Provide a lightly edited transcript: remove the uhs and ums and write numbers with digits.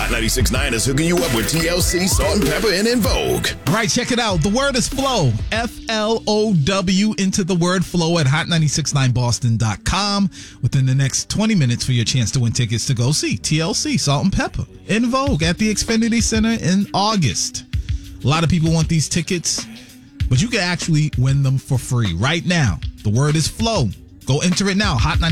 Hot 96.9 is hooking you up with TLC, Salt and Pepper, and In Vogue. All right, check it out. The word is flow. FLOW into the word flow at hot969boston.com within the next 20 minutes for your chance to win tickets to go see TLC, Salt and Pepper, In Vogue at the Xfinity Center in August. A lot of people want these tickets, but you can actually win them for free right now. The word is flow. Go enter it now. Hot